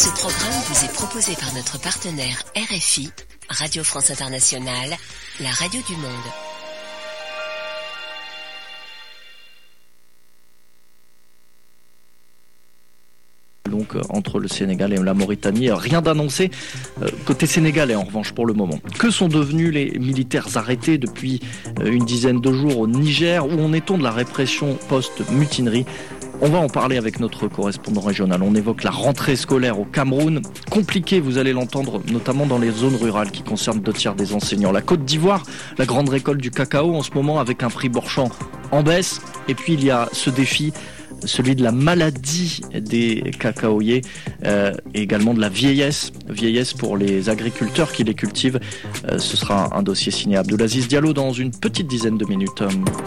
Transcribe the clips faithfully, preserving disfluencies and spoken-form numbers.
Ce programme vous est proposé par notre partenaire R F I, Radio France Internationale, la radio du monde. Donc euh, entre le Sénégal et la Mauritanie, rien d'annoncé euh, côté sénégalais en revanche pour le moment. Que sont devenus les militaires arrêtés depuis euh, une dizaine de jours au Niger? Où en est-on de la répression post-mutinerie? On va en parler avec notre correspondant régional. On évoque la rentrée scolaire au Cameroun. Compliquée, vous allez l'entendre, notamment dans les zones rurales qui concernent deux tiers des enseignants. La Côte d'Ivoire, la grande récolte du cacao en ce moment avec un prix Borchamp en baisse. Et puis il y a ce défi, celui de la maladie des cacaoyers euh, et également de la vieillesse. Vieillesse pour les agriculteurs qui les cultivent. Euh, ce sera un dossier signé Abdoulaziz Diallo dans une petite dizaine de minutes.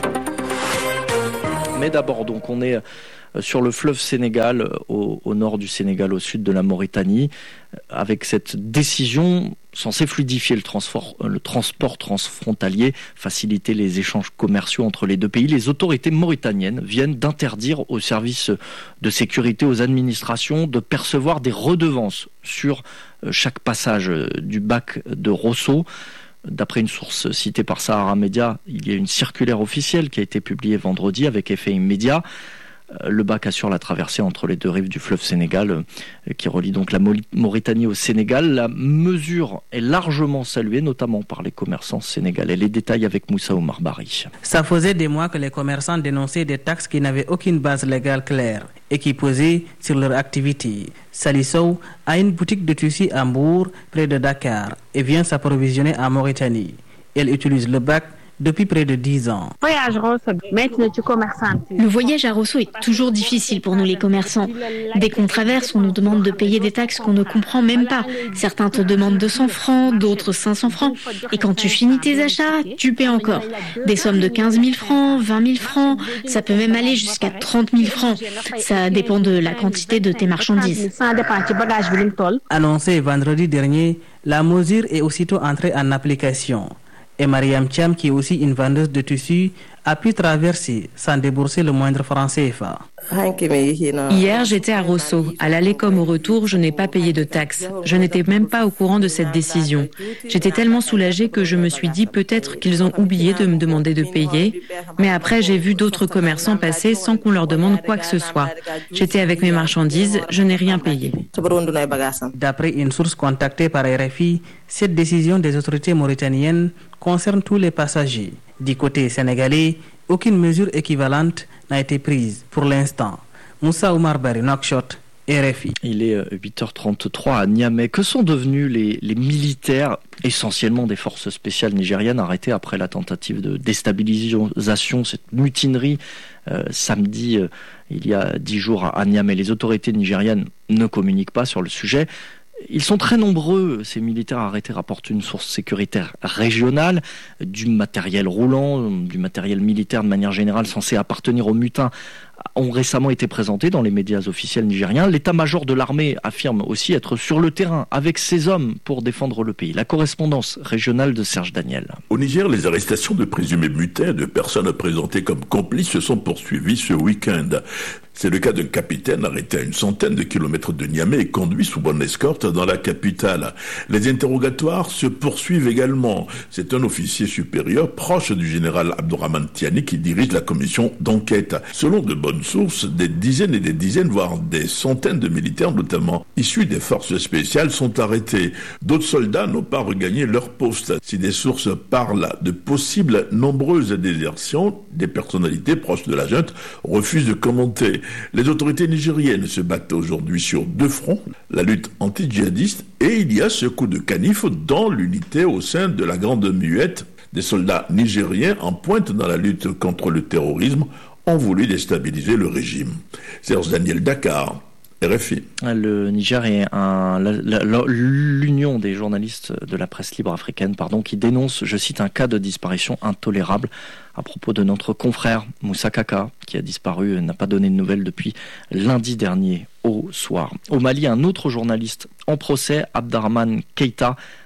Mais d'abord, donc, on est sur le fleuve Sénégal, au, au nord du Sénégal, au sud de la Mauritanie, avec cette décision censée fluidifier le transport, le transport transfrontalier, faciliter les échanges commerciaux entre les deux pays. Les autorités mauritaniennes viennent d'interdire aux services de sécurité, aux administrations, de percevoir des redevances sur chaque passage du bac de Rosso. D'après une source citée par Sahara Media, il y a une circulaire officielle qui a été publiée vendredi avec effet immédiat. Le bac assure la traversée entre les deux rives du fleuve Sénégal, qui relie donc la Mauritanie au Sénégal. La mesure est largement saluée, notamment par les commerçants sénégalais. Les détails avec Moussa Oumar Bari. Ça faisait des mois que les commerçants dénonçaient des taxes qui n'avaient aucune base légale claire et qui pesaient sur leur activité. Salissou a une boutique de tissus à Mbour, près de Dakar, et vient s'approvisionner en Mauritanie. Elle utilise le bac depuis près de dix ans. Le voyage à Rosso est toujours difficile pour nous les commerçants. Dès qu'on traverse, on nous demande de payer des taxes qu'on ne comprend même pas. Certains te demandent deux cents francs, d'autres cinq cents francs. Et quand tu finis tes achats, tu paies encore. Des sommes de quinze mille francs, vingt mille francs, ça peut même aller jusqu'à trente mille francs. Ça dépend de la quantité de tes marchandises. Annoncé vendredi dernier, la mesure est aussitôt entrée en application. Et Mariam Thiam, qui est aussi une vendeuse de tissus, a pu traverser sans débourser le moindre franc C F A. Hier, j'étais à Rosso. À l'aller comme au retour, je n'ai pas payé de taxes. Je n'étais même pas au courant de cette décision. J'étais tellement soulagée que je me suis dit peut-être qu'ils ont oublié de me demander de payer. Mais après, j'ai vu d'autres commerçants passer sans qu'on leur demande quoi que ce soit. J'étais avec mes marchandises, je n'ai rien payé. D'après une source contactée par R F I, cette décision des autorités mauritaniennes concerne tous les passagers. Du côté sénégalais, aucune mesure équivalente n'a été prise pour l'instant. Moussa Oumar Bari, Nouakchott, R F I. Il est huit heures trente-trois à Niamey. Que sont devenus les, les militaires, essentiellement des forces spéciales nigériennes, arrêtés après la tentative de déstabilisation, cette mutinerie euh, samedi, euh, il y a dix jours à, à Niamey? Les autorités nigériennes ne communiquent pas sur le sujet. Ils sont très nombreux, ces militaires arrêtés, rapporte une source sécuritaire régionale. Du matériel roulant, du matériel militaire de manière générale censé appartenir aux mutins ont récemment été présentés dans les médias officiels nigériens. L'état-major de l'armée affirme aussi être sur le terrain avec ses hommes pour défendre le pays. La correspondance régionale de Serge Daniel. Au Niger, les arrestations de présumés mutins, de personnes présentées comme complices, se sont poursuivies ce week-end. C'est le cas d'un capitaine arrêté à une centaine de kilomètres de Niamey et conduit sous bonne escorte dans la capitale. Les interrogatoires se poursuivent également. C'est un officier supérieur proche du général Abdourahmane Tiani qui dirige la commission d'enquête. Selon de bonnes sources, des dizaines et des dizaines, voire des centaines de militaires, notamment issus des forces spéciales, sont arrêtés. D'autres soldats n'ont pas regagné leur poste. Si des sources parlent de possibles nombreuses désertions, des personnalités proches de la junte refusent de commenter. Les autorités nigériennes se battent aujourd'hui sur deux fronts, la lutte anti-djihadiste et il y a ce coup de canif dans l'unité au sein de la Grande Muette. Des soldats nigériens en pointe dans la lutte contre le terrorisme ont voulu déstabiliser le régime. Serge Daniel, Dakar, R F I. Le Niger est un, la, la, l'union des journalistes de la presse libre africaine, pardon, qui dénonce, je cite, un cas de disparition intolérable à propos de notre confrère Moussa Kaka, qui a disparu et n'a pas donné de nouvelles depuis lundi dernier au soir. Au Mali, un autre journaliste en procès, Abdrahmane Keïta,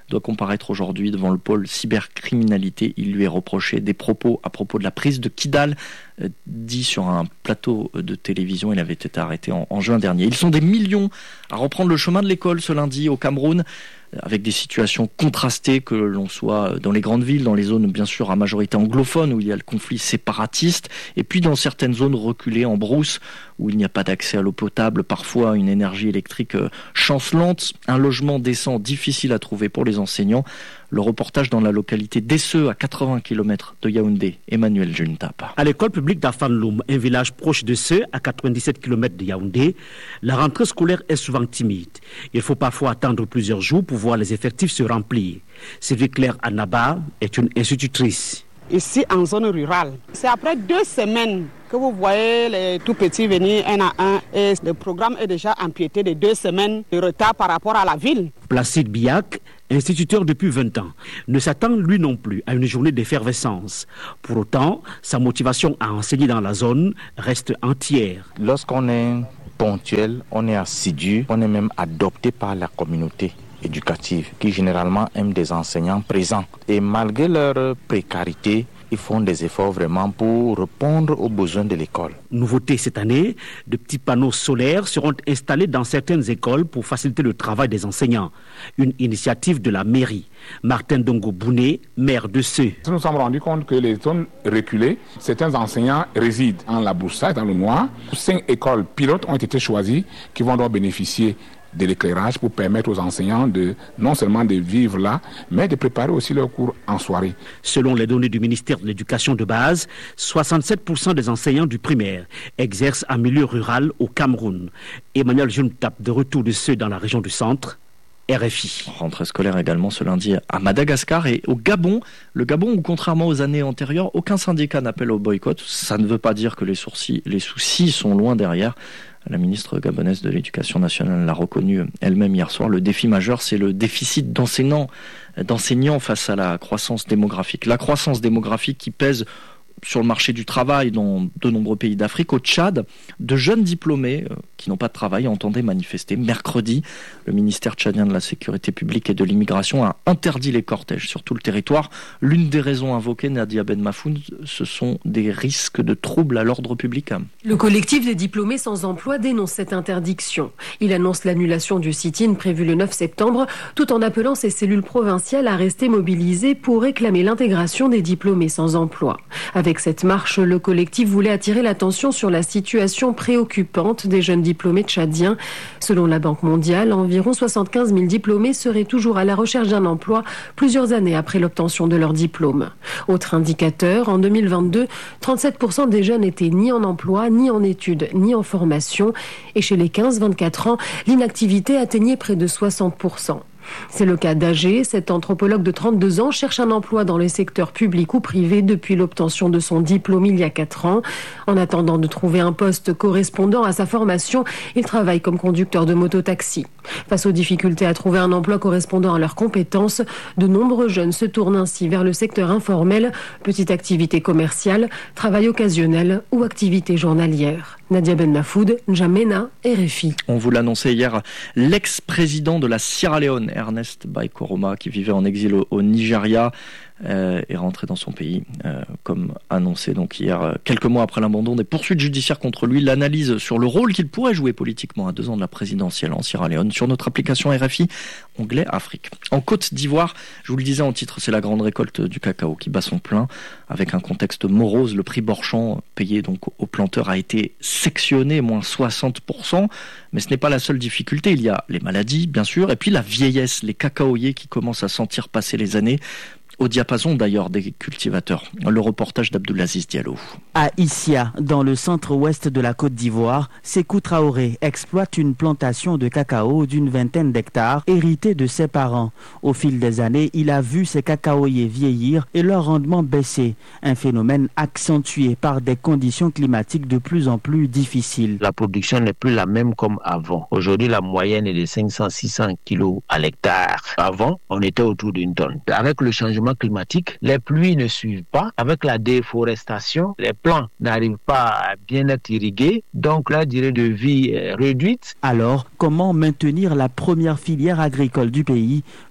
doit comparaître aujourd'hui devant le pôle cybercriminalité. Il lui est reproché des propos à propos de la prise de Kidal, euh, dit sur un plateau de télévision. Il avait été arrêté en, en juin dernier. Ils sont des millions à reprendre le chemin de l'école ce lundi au Cameroun, avec des situations contrastées, que l'on soit dans les grandes villes, dans les zones bien sûr à majorité anglophone où il y a le conflit séparatiste, et puis dans certaines zones reculées en brousse où il n'y a pas d'accès à l'eau potable, parfois une énergie électrique chancelante, un logement décent difficile à trouver pour les enseignants. Le reportage dans la localité d'Esseux, à quatre-vingts kilomètres de Yaoundé. Emmanuel Juntap. À l'école publique d'Afanloum, un village proche d'Esseux, à quatre-vingt-dix-sept kilomètres de Yaoundé, la rentrée scolaire est souvent timide. Il faut parfois attendre plusieurs jours pour voir les effectifs se remplir. Sylvie Claire Anaba est une institutrice. Ici, en zone rurale, c'est après deux semaines que vous voyez les tout petits venir un à un, et le programme est déjà empiété de deux semaines de retard par rapport à la ville. Placide Biak, instituteur depuis vingt ans, ne s'attend lui non plus à une journée d'effervescence. Pour autant, sa motivation à enseigner dans la zone reste entière. Lorsqu'on est ponctuel, on est assidu, on est même adopté par la communauté éducative qui généralement aime des enseignants présents. Et malgré leur précarité, ils font des efforts vraiment pour répondre aux besoins de l'école. Nouveauté cette année, de petits panneaux solaires seront installés dans certaines écoles pour faciliter le travail des enseignants. Une initiative de la mairie. Martin Dongo Bouné, maire de Seux. Nous nous sommes rendus compte que les zones reculées, certains enseignants résident en la Broussaille, dans le Noir. Cinq écoles pilotes ont été choisies qui vont donc bénéficier de l'éclairage pour permettre aux enseignants de non seulement de vivre là, mais de préparer aussi leurs cours en soirée. Selon les données du ministère de l'Éducation de base, soixante-sept pour cent des enseignants du primaire exercent en milieu rural au Cameroun. Emmanuel Juntap, de retour de Seux dans la région du centre, R F I. Rentrée scolaire également ce lundi à Madagascar et au Gabon. Le Gabon où, contrairement aux années antérieures, aucun syndicat n'appelle au boycott. Ça ne veut pas dire que les, sourcils, les soucis sont loin derrière. La ministre gabonaise de l'Éducation nationale l'a reconnu elle-même hier soir. Le défi majeur, c'est le déficit d'enseignants, d'enseignants face à la croissance démographique. La croissance démographique qui pèse sur le marché du travail dans de nombreux pays d'Afrique. Au Tchad, de jeunes diplômés euh, qui n'ont pas de travail entendaient manifester. Mercredi, le ministère tchadien de la Sécurité publique et de l'immigration a interdit les cortèges sur tout le territoire. L'une des raisons invoquées, Nadia Ben Mafoun, ce sont des risques de troubles à l'ordre public. Le collectif des diplômés sans emploi dénonce cette interdiction. Il annonce l'annulation du sit-in prévu le neuf septembre, tout en appelant ses cellules provinciales à rester mobilisées pour réclamer l'intégration des diplômés sans emploi. Avec Avec cette marche, le collectif voulait attirer l'attention sur la situation préoccupante des jeunes diplômés tchadiens. Selon la Banque mondiale, environ soixante-quinze mille diplômés seraient toujours à la recherche d'un emploi plusieurs années après l'obtention de leur diplôme. Autre indicateur, en deux mille vingt-deux, trente-sept pour cent des jeunes étaient ni en emploi, ni en études, ni en formation. Et chez les quinze vingt-quatre ans, l'inactivité atteignait près de soixante pour cent. C'est le cas d'Agé. Cet anthropologue de trente-deux ans cherche un emploi dans les secteurs publics ou privés depuis l'obtention de son diplôme il y a quatre ans. En attendant de trouver un poste correspondant à sa formation, il travaille comme conducteur de moto-taxi. Face aux difficultés à trouver un emploi correspondant à leurs compétences, de nombreux jeunes se tournent ainsi vers le secteur informel, petite activité commerciale, travail occasionnel ou activité journalière. Nadia Ben Mafoud, N'Djamena, R F I. On vous l'annonçait hier, l'ex-président de la Sierra Leone, Ernest Bai Koroma, qui vivait en exil au, au Nigeria, euh, est rentré dans son pays, euh, comme annoncé donc hier, euh, quelques mois après l'abandon des poursuites judiciaires contre lui. L'analyse sur le rôle qu'il pourrait jouer politiquement à deux ans de la présidentielle en Sierra Leone sur notre application R F I, onglet Afrique. En Côte d'Ivoire, je vous le disais en titre, c'est la grande récolte du cacao qui bat son plein. Avec un contexte morose, le prix Borchamp payé donc aux planteurs a été sectionné, moins soixante pour cent. Mais ce n'est pas la seule difficulté. Il y a les maladies, bien sûr, et puis la vieillesse, les cacaoyers qui commencent à sentir passer les années. Au diapason d'ailleurs des cultivateurs. Le reportage d'Abdoulaziz Diallo. À Issia, dans le centre-ouest de la Côte d'Ivoire, Sékou Traoré exploite une plantation de cacao d'une vingtaine d'hectares héritée de ses parents. Au fil des années, il a vu ses cacaoyers vieillir et leur rendement baisser. Un phénomène accentué par des conditions climatiques de plus en plus difficiles. La production n'est plus la même comme avant. Aujourd'hui, la moyenne est de cinq cents à six cents kilos à l'hectare. Avant, on était autour d'une tonne. Avec le changement climatique, les pluies ne suivent pas. Avec la déforestation, les plants n'arrivent pas à bien être irrigués, donc la durée de vie est réduite. Alors, comment maintenir la première filière agricole du pays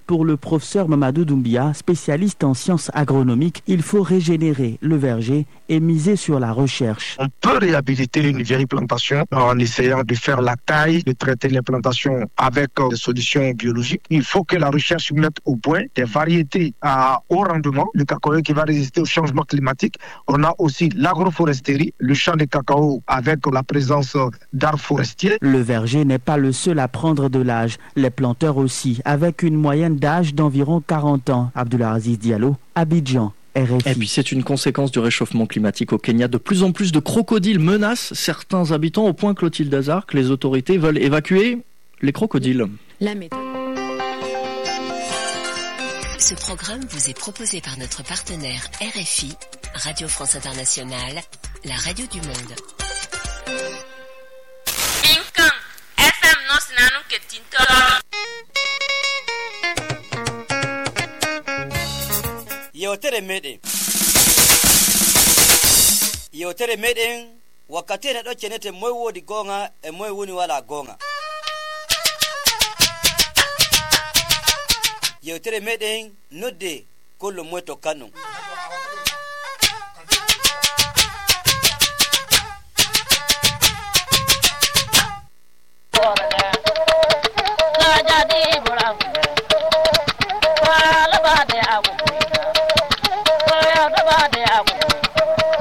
Pour le professeur Mamadou Doumbia, spécialiste en sciences agronomiques, il faut régénérer le verger et miser sur la recherche. On peut réhabiliter une vieille plantation en essayant de faire la taille, de traiter l'implantation avec des solutions biologiques. Il faut que la recherche mette au point des variétés à haut rendement, le cacao qui va résister au changement climatique. On a aussi l'agroforesterie, le champ de cacao avec la présence d'arbres forestiers. Le verger n'est pas le seul à prendre de l'âge, les planteurs aussi, avec une moyenne d'âge d'environ quarante ans. Abdoulaziz Diallo, Abidjan. R F I. Et puis c'est une conséquence du réchauffement climatique au Kenya. De plus en plus de crocodiles menacent certains habitants au point, Clotilde Hazard, que les autorités veulent évacuer les crocodiles. La méthode. Ce programme vous est proposé par notre partenaire R F I, Radio France Internationale, la radio du monde. Yewtere meɗen yewtere meɗen wakkati ne ɗo cenete moy wodi gonga e moy woni wala gonga. Yewtere meɗen nodde kollo moy to kanu.